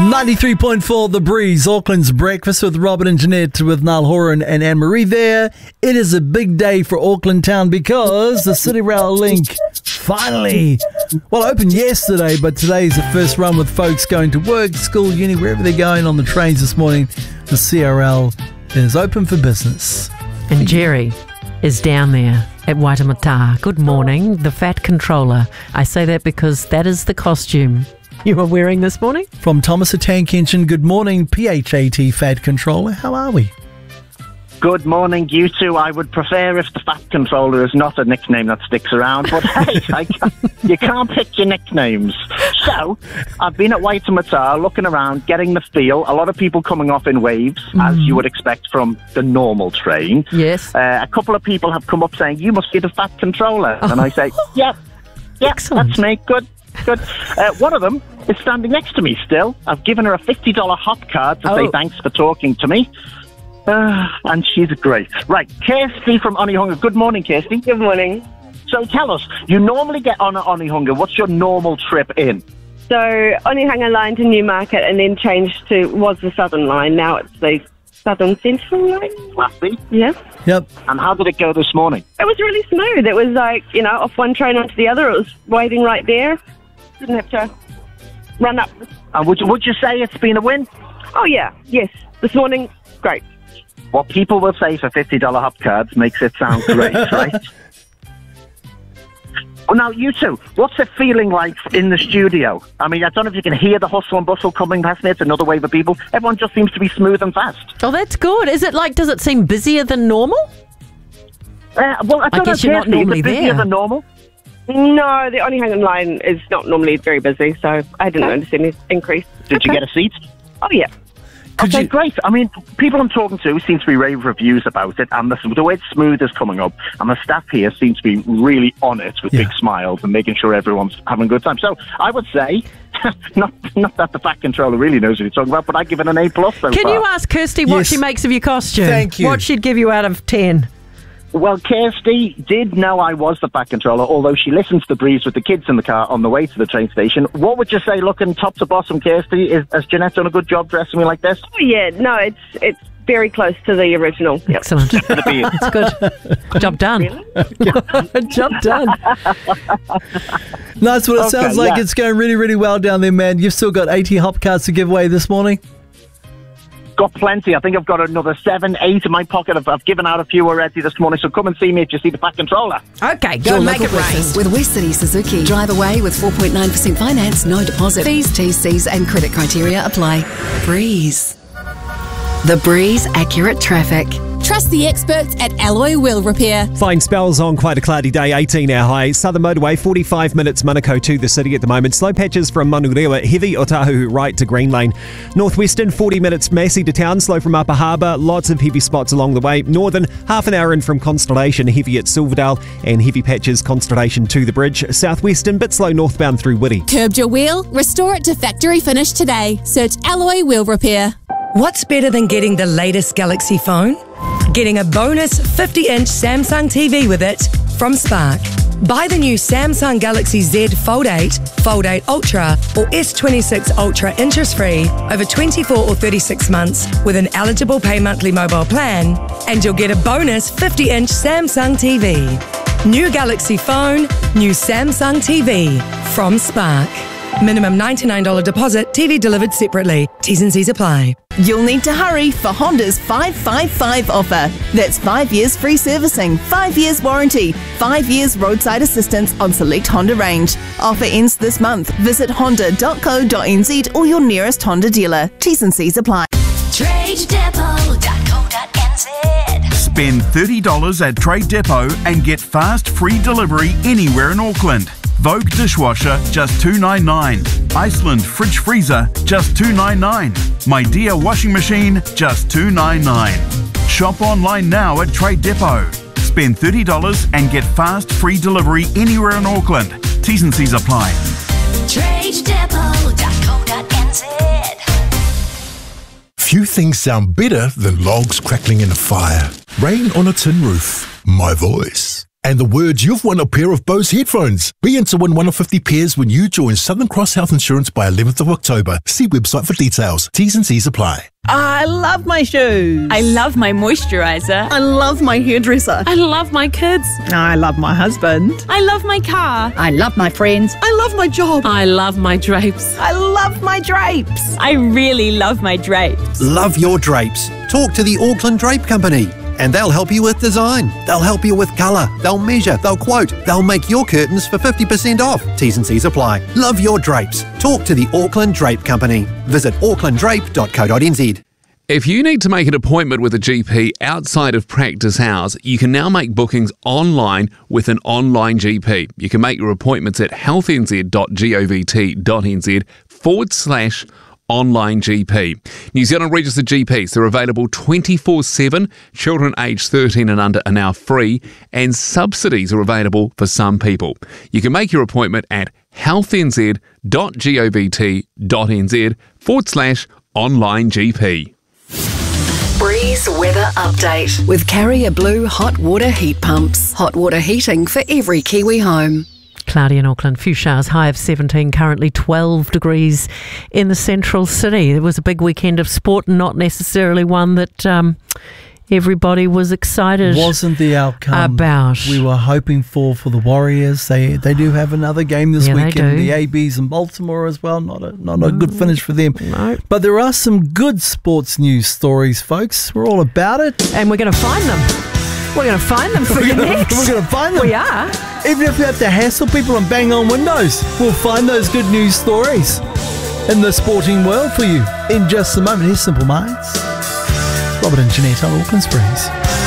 93.4 The Breeze, Auckland's breakfast with Robin and Jeanette, with Niall Horan and Anne-Marie there. It is a big day for Auckland town because the City Rail link finally, opened yesterday, but today's the first run with folks going to work, school, uni, wherever they're going on the trains this morning. The CRL is open for business. And Jerry is down there at Waitemata. Good morning, the Fat Controller. I say that because that is the costume you are wearing this morning. From Thomas Atankenshin, good morning, PHAT Fat Controller. How are we? Good morning, you two. I would prefer if the Fat Controller is not a nickname that sticks around, but hey, you can't pick your nicknames. So, I've been at Waitemata looking around, getting the feel. A lot of people coming off in waves, as you would expect from the normal train. Yes. A couple of people have come up saying, you must be the Fat Controller. And I say, yeah, Excellent. That's me. Good. One of them is standing next to me still. I've given her a $50 hop card to say thanks for talking to me. And she's great. Right, Kirsty from Onehunga. Good morning, Kirsty. Good morning. So tell us, you normally get on at Onehunga. What's your normal trip in? So, Onehunga line to Newmarket and then changed to, was the Southern line. Now it's the Southern Central line. Lassie? Yeah. Yep. And how did it go this morning? It was really smooth. It was like, off one train onto the other. It was waiting right there. Didn't have to run up. And would you say it's been a win? Oh, yeah. Yes. This morning, great. What people will say for $50 hop cards makes it sound great, right? Well, now, you two, what's it feeling like in the studio? I mean, I don't know if you can hear the hustle and bustle coming past me. It's another wave of people. Everyone just seems to be smooth and fast. Oh, that's good. Is it does it seem busier than normal? Well, I don't guess know, you're not Kirsty, normally is it busier there. than normal? No, the Onehunga line is not normally very busy, so I didn't notice any increase. Did you get a seat? Oh, yeah. Okay, great. I mean, people I'm talking to seem to be rave reviews about it, and the way it's smooth is coming up, and the staff here seems to be really on it with big smiles and making sure everyone's having a good time. So I would say, not that the Fat Controller really knows what you're talking about, but I give it an A+ so far. Can you ask Kirsty what she makes of your costume? Thank you. What she'd give you out of 10? Well, Kirsty did know I was the Fat Controller, although she listens to the Breeze with the kids in the car on the way to the train station. What would you say, looking top to bottom, Kirsty? Has Jeanette done a good job dressing me like this? Oh, yeah. No, it's very close to the original. Yep. Excellent. That's good. Job done. Job done. Nice what it sounds like. Yeah. It's going really, really well down there, man. You've still got 80 hop cards to give away this morning. Got plenty. I think I've got another 7, 8 in my pocket. I've given out a few already this morning, so come and see me if you see the Fat Controller. Okay, go Your make local it rain. breakfast with West City Suzuki. Drive away with 4.9% finance, no deposit. Fees, TCs and credit criteria apply. Breeze. The Breeze Accurate Traffic. Trust the experts at Alloy Wheel Repair. Fine spells on quite a cloudy day, 18-hour high. Southern Motorway, 45 minutes Manukau to the city at the moment. Slow patches from Manurewa, heavy Otahu right to Green Lane. Northwestern, 40 minutes Massey to town, slow from Upper Harbour. Lots of heavy spots along the way. Northern, half an hour in from Constellation, heavy at Silverdale, and heavy patches Constellation to the bridge. Southwestern, bit slow northbound through Whitty. Curbed your wheel? Restore it to factory finish today. Search Alloy Wheel Repair. What's better than getting the latest Galaxy phone? Getting a bonus 50-inch Samsung TV with it from Spark. Buy the new Samsung Galaxy Z Fold 8, Fold 8 Ultra or S26 Ultra interest-free over 24 or 36 months with an eligible pay monthly mobile plan, and you'll get a bonus 50-inch Samsung TV. New Galaxy phone, new Samsung TV from Spark. Minimum $99 deposit, TV delivered separately. T's and C's apply. You'll need to hurry for Honda's 555 offer. That's 5 years free servicing, 5 years warranty, 5 years roadside assistance on select Honda range. Offer ends this month. Visit honda.co.nz or your nearest Honda dealer. T's and C's apply. TradeDepot.co.nz. Spend $30 at Trade Depot and get fast free delivery anywhere in Auckland. Vogue dishwasher, just $2.99. Iceland fridge freezer, just $2.99. My Dear washing machine, just $2.99. Shop online now at Trade Depot. Spend $30 and get fast free delivery anywhere in Auckland. T's and C's apply. TradeDepot.co.nz. Few things sound better than logs crackling in a fire. Rain on a tin roof. My voice. And the word you've won a pair of Bose headphones. Be in to win one of 50 pairs when you join Southern Cross Health Insurance by 11th of October. See website for details. T's and C's apply. I love my shoes. I love my moisturiser. I love my hairdresser. I love my kids. I love my husband. I love my car. I love my friends. I love my job. I love my drapes. I love my drapes. I really love my drapes. Love your drapes. Talk to the Auckland Drape Company. And they'll help you with design. They'll help you with colour. They'll measure. They'll quote. They'll make your curtains for 50% off. T's and C's apply. Love your drapes. Talk to the Auckland Drape Company. Visit aucklanddrape.co.nz. If you need to make an appointment with a GP outside of practice hours, you can now make bookings online with an online GP. You can make your appointments at healthnz.govt.nz/online GP. New Zealand registered GPs, they're available 24/7. Children aged 13 and under are now free, and subsidies are available for some people. You can make your appointment at healthnz.govt.nz/online GP. Breeze Weather Update with Carrier Blue Hot Water Heat Pumps. Hot water heating for every Kiwi home. Cloudy in Auckland, few showers, high of 17, currently 12 degrees in the central city. It was a big weekend of sport, not necessarily one that everybody was excited Wasn't the outcome about. we were hoping for the Warriors. They do have another game this weekend. The ABs in Baltimore as well. Not a good finish for them. No. But there are some good sports news stories, folks. We're all about it. And we're going to find them. We're going to find them for you next. We're going to find them. We are. Even if we have to hassle people and bang on windows, we'll find those good news stories in the sporting world for you in just a moment. Here's Simple Minds. Robert and Jeanette on Auckland's Breeze.